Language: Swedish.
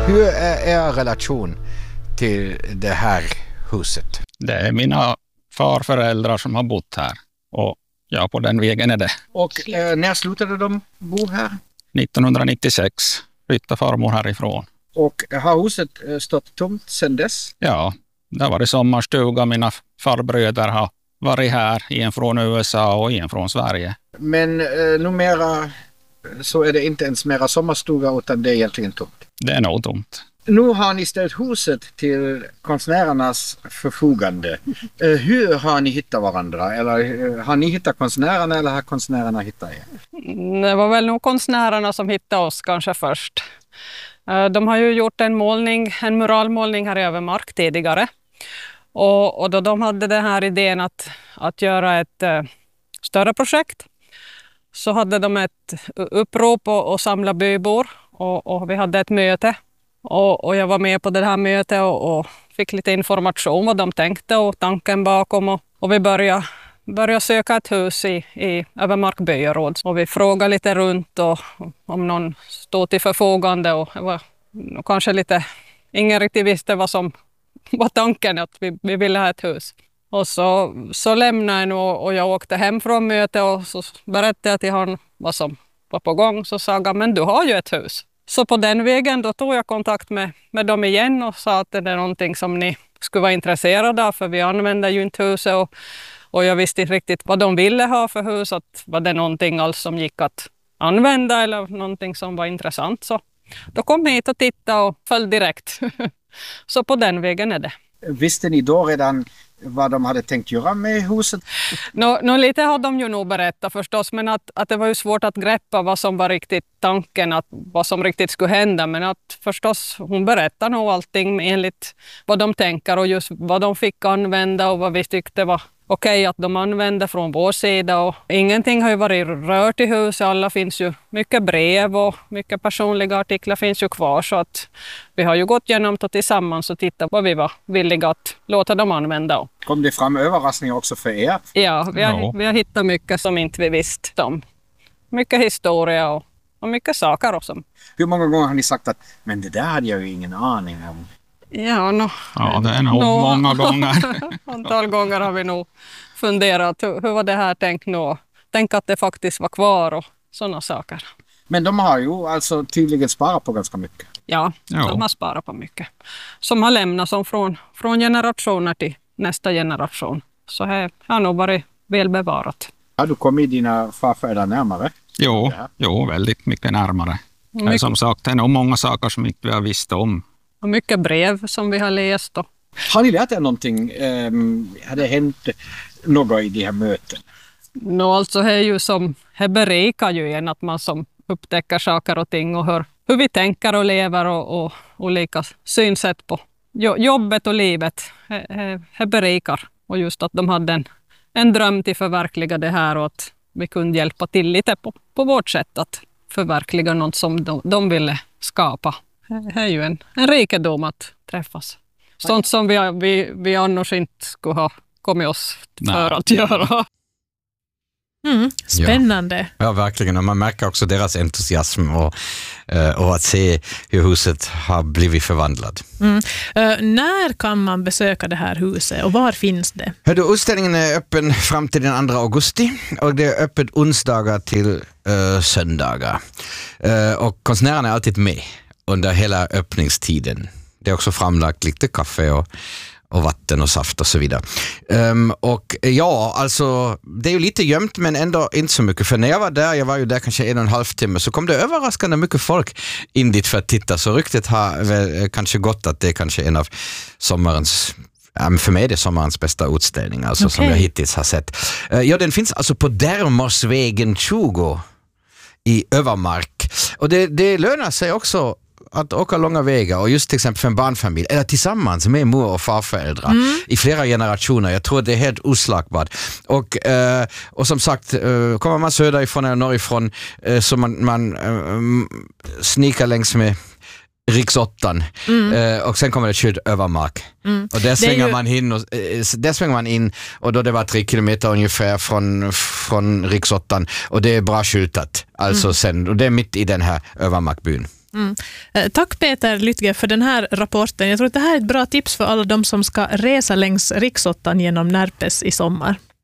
Hur är er relation till det här huset? Det är mina farföräldrar som har bott här. Och ja, på den vägen är det. Och när slutade de bo här? 1996 flyttade farmor härifrån. Och har huset stått tomt sedan dess? Ja, det var det sommarstuga. Mina farbröder har varit här, en från USA och en från Sverige. Men numera så är det inte ens mera sommarstuga utan det är egentligen tomt. Det är nog tomt. Nu har ni ställt huset till konstnärernas förfogande. Hur har ni hittat varandra? Eller har ni hittat konstnärerna eller har konstnärerna hittat er? Det var väl nog konstnärerna som hittade oss kanske först. De har ju gjort en muralmålning här i Övermark tidigare. Och då de hade den här idén att göra ett större projekt så hade de ett upprop och samla bybor och vi hade ett möte. Och jag var med på det här mötet och fick lite information vad de tänkte och tanken bakom. Och vi började söka ett hus i Övermark byråd. Och vi frågade lite runt och om någon stod till förfogande. Och det var kanske lite, ingen riktigt visste vad som var tanken att vi ville ha ett hus. Och så lämnade jag och jag åkte hem från mötet och så berättade jag till honom vad som var på gång. Så sa han, men du har ju ett hus. Så på den vägen då tog jag kontakt med dem igen och sa att det är någonting som ni skulle vara intresserade av. För vi använder ju inte huset och jag visste inte riktigt vad de ville ha för hus. Att var det någonting alls som gick att använda eller någonting som var intressant. Så då kom jag hit och tittade och föll direkt. Så på den vägen är det. Visste ni då redan vad de hade tänkt göra med huset? Lite har de ju nog berättat förstås, men att det var ju svårt att greppa vad som var riktigt tanken, vad som riktigt skulle hända. Men att förstås hon berättar nog allting enligt vad de tänker och just vad de fick använda och vad vi tyckte var okej att de använde från vår sida. Och ingenting har ju varit rört i huset, alla finns ju mycket brev och mycket personliga artiklar finns ju kvar. Så att vi har ju gått igenom det tillsammans och tittat vad vi var villiga att låta dem använda. Kom det fram överraskningar också för er? Ja, vi har hittat mycket som inte vi visste om. Mycket historia och mycket saker också. Hur många gånger har ni sagt att men det där hade jag ju ingen aning om? Ja, det är nog många gånger. Antal gånger har vi nog funderat hur var det här tänkt nu? Tänk att det faktiskt var kvar och sådana saker. Men de har ju alltså tydligen sparat på ganska mycket. Ja, de har sparat på mycket. Som har lämnat som från generationer till nästa generation. Så här har nog varit väl bevarat. Har du kommit dina farfäder närmare? Jo, väldigt mycket närmare. Som sagt, det är nog många saker som inte vi har visst om. Och mycket brev som vi har läst. Har ni lärt er någonting? Har det hänt något i de här möten? Alltså det är ju som, det berikar ju en att man som upptäcker saker och ting och hör hur vi tänker och lever och olika synsätt på jobbet och livet. Det berikar. Och just att de hade en dröm till förverkliga det här och att vi kunde hjälpa till lite på vårt sätt att förverkliga något som de ville skapa. Det är ju en rikedom att träffas. Sånt som vi annars inte skulle ha kommit oss för att göra. Spännande. Ja, verkligen. Och man märker också deras entusiasm och att se hur huset har blivit förvandlat. När kan man besöka det här huset och var finns det? Utställningen är öppen fram till den 2 augusti och det är öppet onsdagar till söndagar. Och konstnärerna är alltid med under hela öppningstiden. Det är också framlagt lite kaffe och vatten och saft och så vidare. Och ja, alltså det är ju lite gömt men ändå inte så mycket. För när jag var ju där kanske 1,5 timme så kom det överraskande mycket folk in dit för att titta. Så ryktet har väl kanske gått att det är kanske en av sommarens, för mig är det sommarens bästa utställning alltså, som jag hittills har sett. Ja, den finns alltså på Dermersvägen 20 i Övermark. Och det lönar sig också att åka långa vägar och just till exempel för en barnfamilj eller tillsammans med mor- och farföräldrar i flera generationer. Jag tror det är helt oslagbart. Och som sagt, kommer man söderifrån eller norrifrån så man snikar längs med Riks 8 och sen kommer det till Övermark. Och där svänger man in och då det var 3 kilometer ungefär från Riks 8 och det är bra skyltat. Alltså sen, och det är mitt i den här Övermarkbyn. Tack Peter Lytge för den här rapporten. Jag tror att det här är ett bra tips för alla de som ska resa längs riksåttan genom Närpes i sommar.